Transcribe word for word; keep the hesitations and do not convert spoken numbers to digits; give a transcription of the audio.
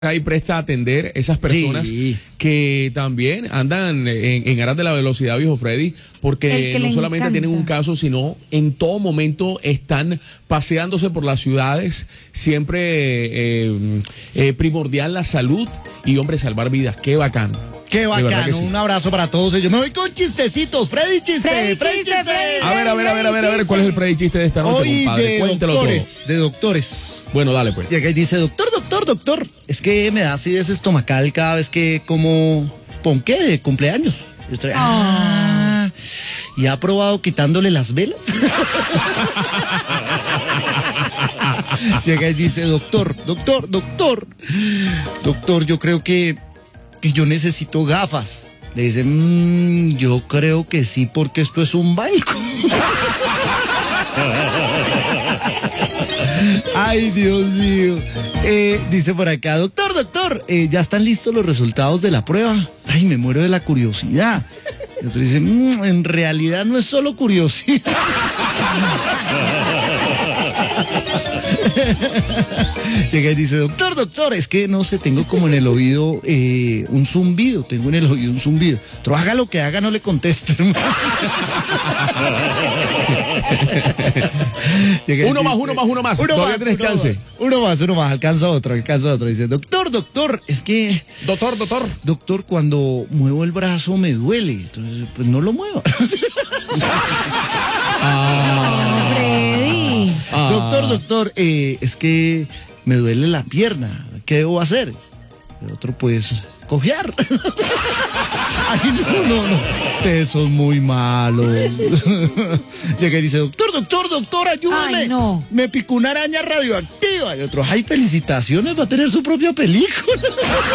ahí presta a atender esas personas sí. que también andan en, en aras de la velocidad, viejo Freddy, porque no solamente encanta. tienen un caso, sino en todo momento están paseándose por las ciudades, siempre eh, eh, primordial la salud y, hombre, salvar vidas. Qué bacán. Qué bacano, sí. Un abrazo para todos ellos. Me voy con chistecitos, Freddy chiste, Freddy, Freddy chiste. chiste. A ver, a ver, a ver, a ver, a ver, ¿cuál es el Freddy chiste de esta noche, Hoy compadre? de Cuéntelo doctores, todo. de doctores. Bueno, dale pues. Llega y dice, doctor, doctor, doctor, es que me da acidez estomacal cada vez que como ponqué de cumpleaños. Yo estoy, ah, ¿y ha probado quitándole las velas? Llega y dice, doctor, doctor, doctor, doctor, yo creo que que yo necesito gafas. Le dice, mmm, yo creo que sí, porque esto es un banco. Ay, Dios mío. Eh, dice por acá, doctor, doctor, eh, ya están listos los resultados de la prueba. Ay, me muero de la curiosidad. Y otro dice, mmm, en realidad no es solo curiosidad. Llega y dice, doctor, doctor, es que no sé, tengo como en el oído eh, un zumbido, tengo en el oído un zumbido. Pero haga lo que haga, no le conteste. Uno más, uno más, uno más. Uno Todavía más, tienes uno chance. Más, uno más, uno más, alcanza otro, alcanza otro. Dice, doctor, doctor, es que... Doctor, doctor. Doctor, cuando muevo el brazo me duele. Entonces, pues no lo mueva. Ah, Freddy. Ah. Doctor, doctor, eh, es que me duele la pierna. ¿Qué debo hacer? El otro, pues, cojear. Ay, no, no, no. Ustedes son muy malos. Llega y dice, doctor, doctor, doctor, ayúdame. Ay, no. Me picó una araña radioactiva. Y otro, ay, felicitaciones, va a tener su propia película.